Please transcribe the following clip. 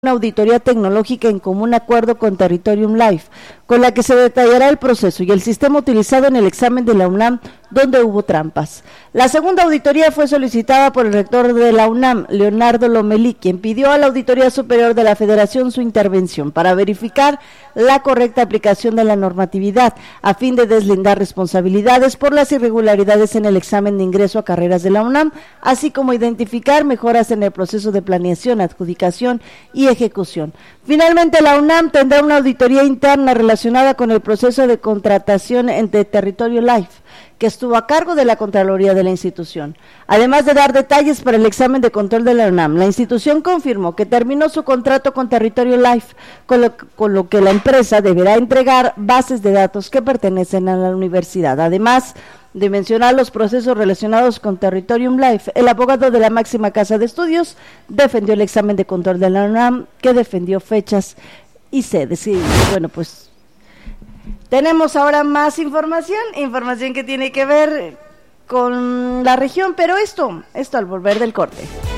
una auditoría tecnológica en común acuerdo con Territorium Life, con la que se detallará el proceso y el sistema utilizado en el examen de la UNAM donde hubo trampas. La segunda auditoría fue solicitada por el rector de la UNAM, Leonardo Lomelí, quien pidió a la Auditoría Superior de la Federación su intervención para verificar la correcta aplicación de la normatividad, a fin de deslindar responsabilidades por las irregularidades en el examen de ingreso a carreras de la UNAM, así como identificar mejoras en el proceso de planeación, adjudicación y ejecución. Finalmente, la UNAM tendrá una auditoría interna relacionada con el proceso de contratación entre Territorium Life, que estuvo a cargo de la Contraloría de la institución. Además de dar detalles para el examen de control de la UNAM, la institución confirmó que terminó su contrato con Territorium Life, con lo que la empresa deberá entregar bases de datos que pertenecen a la universidad. Además de mencionar los procesos relacionados con Territorium Life, el abogado de la máxima casa de estudios defendió el examen de control de la UNAM, que defendió fechas y sedes. Y bueno, pues tenemos ahora más información que tiene que ver con la región, pero esto al volver del corte.